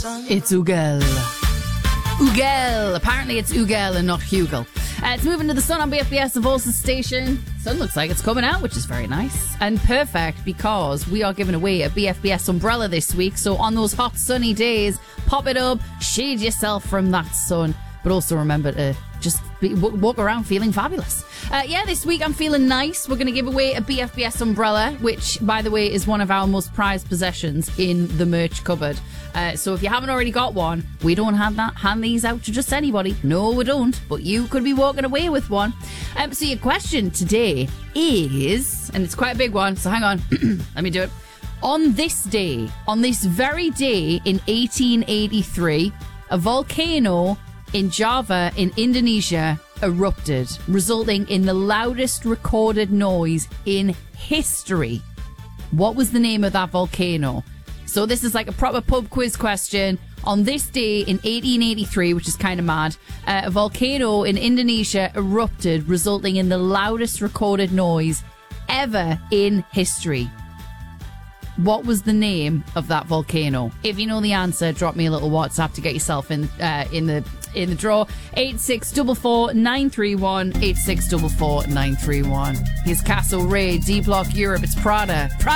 It's Ugel. Ugel. Apparently it's Ugel and not Hugel. It's moving to the sun on BFBS, the Volsa station. Sun looks like it's coming out, which is very nice. And perfect because we are giving away a BFBS umbrella this week. So on those hot sunny days, pop it up, shade yourself from that sun. But also remember to just walk around feeling fabulous. This week I'm feeling nice. We're going to give away a BFBS umbrella, which, by the way, is one of our most prized possessions in the merch cupboard. So if you haven't already got one, we don't hand these out to just anybody. No, we don't. But you could be walking away with one. So your question today is, and it's quite a big one, so hang on. Let me do it. On this day, on this very day in 1883, a volcano in Java in Indonesia erupted, resulting in the loudest recorded noise in history. What was the name of that volcano? So this is like a proper pub quiz question. On this day in 1883, which is kind of mad, a volcano in Indonesia erupted, resulting in the loudest recorded noise ever in history. What was the name of that volcano? If you know the answer, drop me a little WhatsApp to get yourself in the draw. 8644 931 8644 931. Here's Castle Ray, D Block Europe. It's Prada.